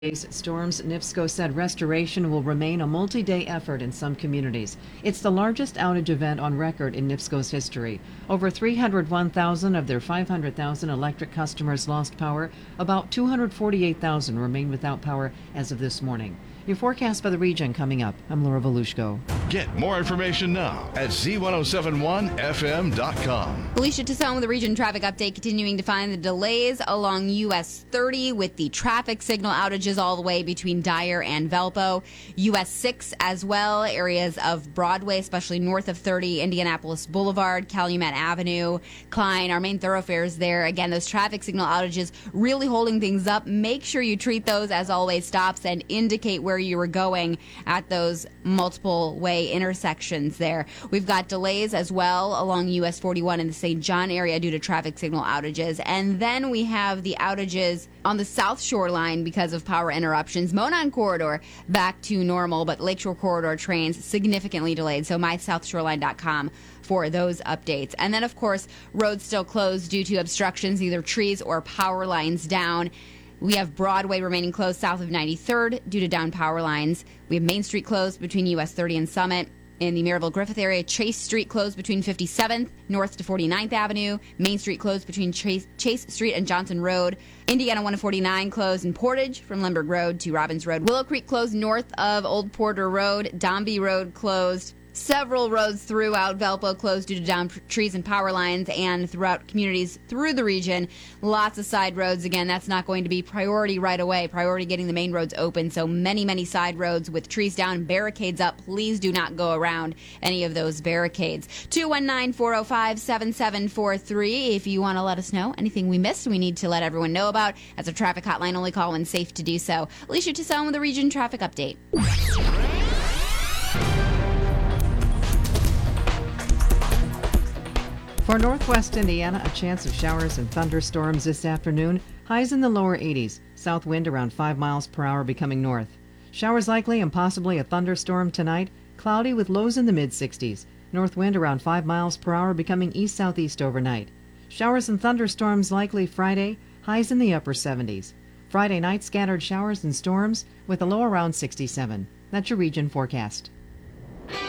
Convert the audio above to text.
Storms, NIPSCO said restoration will remain a multi-day effort in some communities. It's the largest outage event on record in NIPSCO's history. Over 301,000 of their 500,000 electric customers lost power. About 248,000 remain without power as of this morning. Your forecast for the region coming up. I'm Laura Volushko. Get more information now at Z1071FM.com. Alicia Tassone with the region traffic update, continuing to find the delays along US 30 with the traffic signal outages all the way between Dyer and Valpo. US 6 as well, areas of Broadway, especially north of 30, Indianapolis Boulevard, Calumet Avenue, Klein, our main thoroughfares there. Again, those traffic signal outages really holding things up. Make sure you treat those as always stops and indicate where you were going at those multiple way intersections there. We've got delays as well along US 41 in the St. John area due to traffic signal outages. And then we have the outages on the South Shoreline because of power interruptions. Monon Corridor back to normal, but Lakeshore Corridor trains significantly delayed. So mysouthshoreline.com for those updates. And then, of course, roads still closed due to obstructions, either trees or power lines down. We have Broadway remaining closed south of 93rd due to down power lines. We have Main Street closed between US 30 and Summit. In the Maryville-Griffith area, Chase Street closed between 57th north to 49th Avenue. Main Street closed between Chase Street and Johnson Road. Indiana 149 closed in Portage from Limburg Road to Robbins Road. Willow Creek closed north of Old Porter Road. Dombey Road closed. Several roads throughout Valpo closed due to down trees and power lines, and throughout communities through the region. Lots of side roads. Again, that's not going to be priority right away. Priority getting the main roads open. So many side roads with trees down, barricades up. Please do not go around any of those barricades. 219-405-7743 if you want to let us know anything we missed we need to let everyone know about. As a traffic hotline, only call when safe to do so. Alicia Tassone with the Region Traffic Update. For northwest Indiana, a chance of showers and thunderstorms this afternoon. Highs in the lower 80s. South wind around 5 miles per hour becoming north. Showers likely and possibly a thunderstorm tonight. Cloudy with lows in the mid-60s. North wind around 5 miles per hour becoming east-southeast overnight. Showers and thunderstorms likely Friday. Highs in the upper 70s. Friday night, scattered showers and storms with a low around 67. That's your region forecast.